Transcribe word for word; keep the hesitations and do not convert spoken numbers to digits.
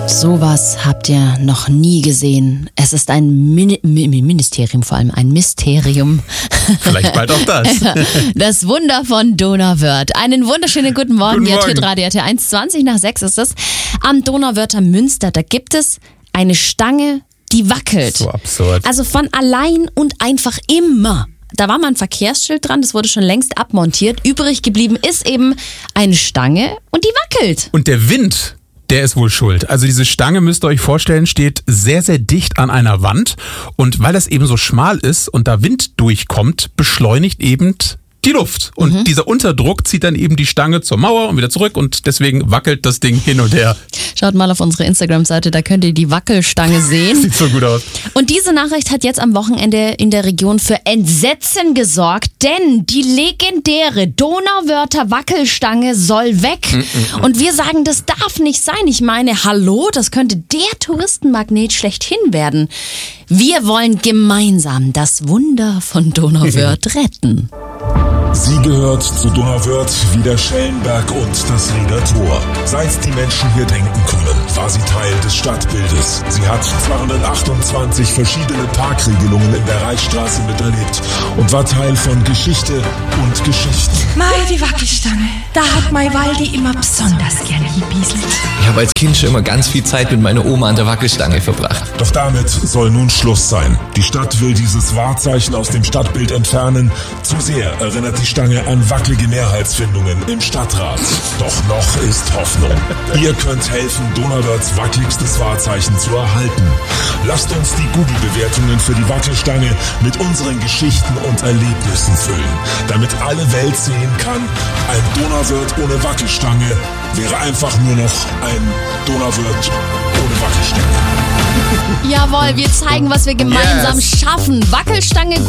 Sowas habt ihr noch nie gesehen. Es ist ein Min- Ministerium, vor allem ein Mysterium. Vielleicht bald auch das. Das Wunder von Donauwörth. Einen wunderschönen guten Morgen. Guten Morgen. Ihr Radio R T eins, zwanzig nach sechs ist es. Am Donauwörther Münster, da gibt es eine Stange, die wackelt. So absurd. Also von allein und einfach immer. Da war mal ein Verkehrsschild dran, das wurde schon längst abmontiert. Übrig geblieben ist eben eine Stange und die wackelt. Und der Wind, der ist wohl schuld. Also diese Stange, müsst ihr euch vorstellen, steht sehr, sehr dicht an einer Wand. Und weil das eben so schmal ist und da Wind durchkommt, beschleunigt eben die Luft. Und mhm. dieser Unterdruck zieht dann eben die Stange zur Mauer und wieder zurück. Und deswegen wackelt das Ding hin und her. Schaut mal auf unsere Instagram-Seite, da könnt ihr die Wackelstange sehen. Sieht so gut aus. Und diese Nachricht hat jetzt am Wochenende in der Region für Entsetzen gesorgt, denn die legendäre Donauwörther Wackelstange soll weg. Mm-mm. Und wir sagen, das darf nicht sein. Ich meine, hallo, das könnte der Touristenmagnet schlechthin werden. Wir wollen gemeinsam das Wunder von Donauwörth retten. Sie gehört zu Donauwörth wie der Schellenberg und das Rieder Tor. Seit die Menschen hier denken können, war sie Teil des Stadtbildes. Sie hat zweihundertachtundzwanzig verschiedene Parkregelungen in der Reichsstraße miterlebt und war Teil von Geschichte und Geschichten. Mei, die Wackelstange. Da hat Mai Waldi immer besonders gerne gebieselt. Ich habe als Kind schon immer ganz viel Zeit mit meiner Oma an der Wackelstange verbracht. Doch damit soll nun Schluss sein. Die Stadt will dieses Wahrzeichen aus dem Stadtbild entfernen. Zu sehr erinnert die Stange an wackelige Mehrheitsfindungen im Stadtrat. Doch noch ist Hoffnung. Ihr könnt helfen, Donauwörths wackeligstes Wahrzeichen zu erhalten. Lasst uns die Google-Bewertungen für die Wackelstange mit unseren Geschichten und Erlebnissen füllen, damit alle Welt sehen kann, ein Donauwörth ohne Wackelstange wäre einfach nur noch ein Donauwörth ohne Wackelstange. Jawohl, wir zeigen, was wir gemeinsam yes. schaffen. Wackelstange